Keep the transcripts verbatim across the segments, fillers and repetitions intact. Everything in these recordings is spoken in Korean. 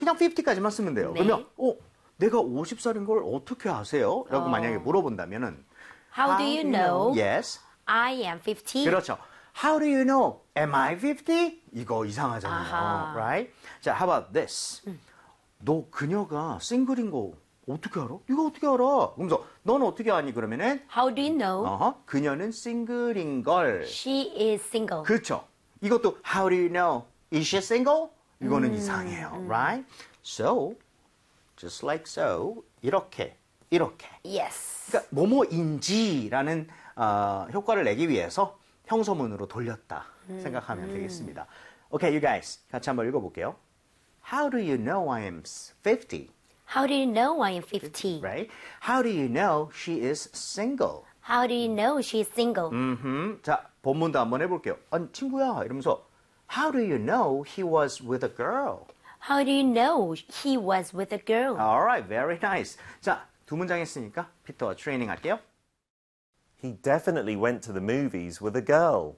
그냥 오십까지만 쓰면 돼요. 네. 그러면 어, 내가 오십 살인 걸 어떻게 아세요? 라고 어. 만약에 물어본다면은 How do you know Yes. I am fifty? 그렇죠. How do you know? Am I fifty? 이거 이상하잖아요. 아하. Right? 자, how about this? 음. 너 그녀가 싱글인 거 어떻게 알아? 이거 어떻게 알아? 그러면서 넌 어떻게 아니? 그러면은 How do you know 어허, 그녀는 싱글인 걸. she is single? 그렇죠. 이것도 how do you know? Is she single? 이거는 음, 이상해요. 음. Right? So, just like so, 이렇게, 이렇게. Yes. 그러니까 뭐뭐인지라는 어, 효과를 내기 위해서 형소문으로 돌렸다 생각하면 음. 되겠습니다. Okay, you guys, 같이 한번 읽어볼게요. How do you know I am fifty? How do you know I am fifty? Right? How do you know she is single? How do you know she is single? 음흠. 자, 본문도 한번 해볼게요. 아니, 친구야, 이러면서 How do you know he was with a girl? How do you know he was with a girl? Alright, very nice. 자, 두 문장 했으니까 피터와 트레이닝 할게요. He definitely went to the movies with a girl.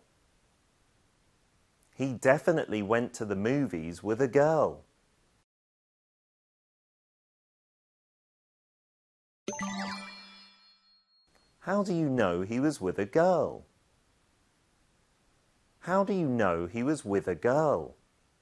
He definitely went to the movies with a girl. How do you know he was with a girl? How do you know he was with a girl?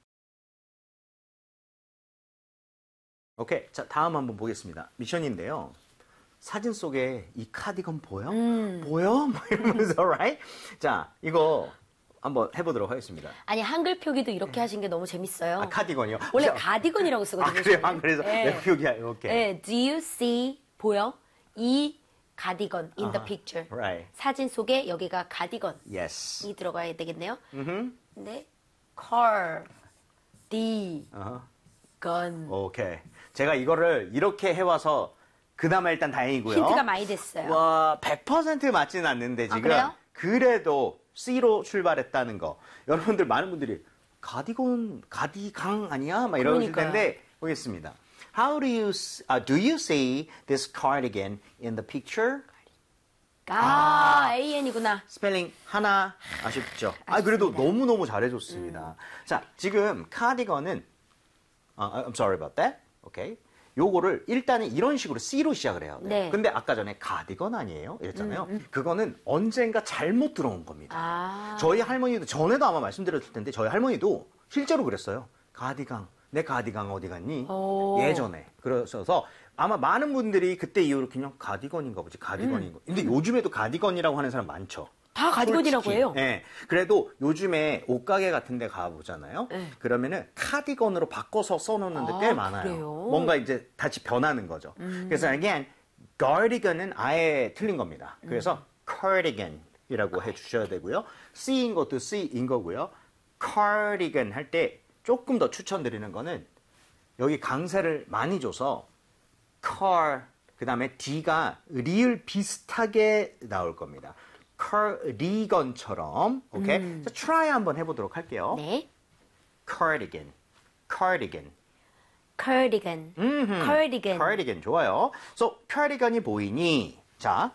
오케이, 자 다음 한번 보겠습니다. 미션인데요. 사진 속에 이 카디건 보여? 음. 보여? 막 이러면서, right? 자, 이거 한번 해보도록 하겠습니다. 아니 한글 표기도 이렇게 하신 게 너무 재밌어요. 아, 카디건이요? 원래 자, 가디건이라고 쓰거든요. 아, 그래요? 저는. 안 그래서 네. 내 표기야, 이렇게. 네, do you see 보여? 이 가디건 in the 아하, picture. right. 사진 속에 여기가 가디건이 Yes. 들어가야 되겠네요. 음흠. 네, car, D, 어허. 건. 오케이. 제가 이거를 이렇게 해와서 그나마 일단 다행이고요. 힌트가 많이 됐어요. 와, 백 퍼센트 맞지는 않는데 아, 지금 그래요? 그래도 C로 출발했다는 거. 여러분들 많은 분들이 가디건, 가디강 아니야? 막 이러실 그러니까요. 텐데 보겠습니다. How do you s- uh, do you see this cardigan in the picture? 아, 에이엔이구나. 스펠링 하나 아쉽죠? 아, 그래도 아쉽습니다. 너무너무 잘해줬습니다. 자, 지금 카디건은 아, I'm sorry about that. 오케이. 요거를 일단은 이런 식으로 C로 시작을 해요. 네. 근데 아까 전에 가디건 아니에요? 이랬잖아요. 그거는 언젠가 잘못 들어온 겁니다. 아. 저희 할머니도 전에도 아마 말씀드렸을 텐데 저희 할머니도 실제로 그랬어요. 가디건, 내 가디건 어디 갔니? 오. 예전에. 그러셔서 아마 많은 분들이 그때 이후로 그냥 가디건인가 보지, 가디건인가. 근데 요즘에도 가디건이라고 하는 사람 많죠. 다 가디건이라고 솔직히. 해요. 네. 그래도 요즘에 옷가게 같은 데 가보잖아요. 네. 그러면은 카디건으로 바꿔서 써놓는데 아, 꽤 많아요. 그래요? 뭔가 이제 다시 변하는 거죠. 음. 그래서 again, cardigan은 아예 틀린 겁니다. 그래서 cardigan이라고 해주셔야 되고요. C인 것도 C인 거고요. cardigan 할 때 조금 더 추천드리는 거는 여기 강세를 많이 줘서 car, 그 다음에 D가 리을 비슷하게 나올 겁니다. cardigan처럼, 오케이? 음. 자, try 한번 해보도록 할게요. 네, cardigan, cardigan. cardigan, 음흠. cardigan. cardigan 좋아요. So, cardigan이 보이니? 자,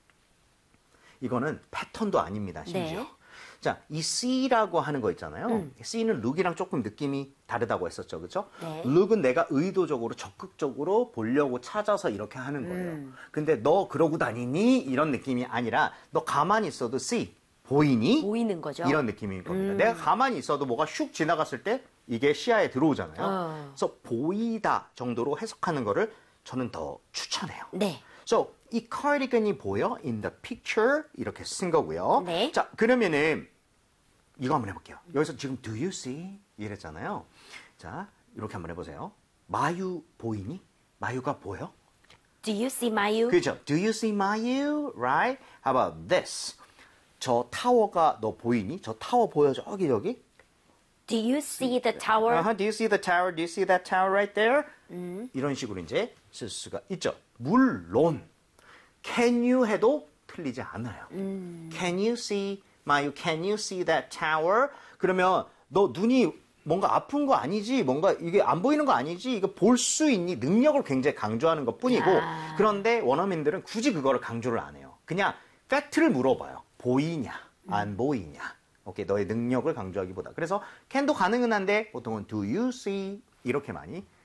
이거는 패턴도 아닙니다, 심지어. 네. 자, 이 C라고 하는 거 있잖아요. 음. C는 look이랑 조금 느낌이 다르다고 했었죠, 그렇죠? 네. look은 내가 의도적으로 적극적으로 보려고 찾아서 이렇게 하는 거예요. 음. 근데 너 그러고 다니니? 이런 느낌이 아니라 너 가만히 있어도 C 보이니? 보이는 거죠. 이런 느낌일 겁니다. 음. 내가 가만히 있어도 뭐가 슉 지나갔을 때 이게 시야에 들어오잖아요. 어. 그래서 보이다 정도로 해석하는 거를 저는 더 추천해요. 네. So, 이 cardigan이 보여? In the picture 이렇게 쓴 거고요. 네. 자, 그러면은 이거 한번 해볼게요. 여기서 지금 do you see? 이랬잖아요. 자, 이렇게 한번 해보세요. 마유 보이니? 마유가 보여? Do you see Mayu? 그죠? Do you see Mayu? Right? How about this? 저 타워가 너 보이니? 저 타워 보여? 저기 저기? Do you see the tower? Uh-huh. Do you see the tower? Do you see that tower right there? 음. 이런 식으로 이제 쓸 수가 있죠. 물론 can you 해도 틀리지 않아요. 음. Can you see Mayu? Can you see that tower? 그러면 너 눈이 뭔가 아픈 거 아니지? 뭔가 이게 안 보이는 거 아니지? 이거 볼 수 있니? 능력을 굉장히 강조하는 것 뿐이고 아. 그런데 원어민들은 굳이 그거를 강조를 안 해요. 그냥 팩트를 물어봐요. 보이냐? 안 음. 보이냐? 오케이, 너의 능력을 강조하기보다. 그래서 can도 가능은 한데 보통은 do you see 이렇게 많이